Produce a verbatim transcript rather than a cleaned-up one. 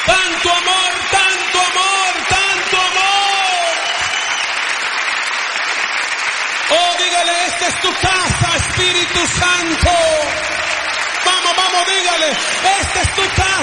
Tanto amor, tanto amor, tanto amor. Oh, dígale, esta es tu casa, Espíritu Santo. Vamos, vamos, dígale, esta es tu casa.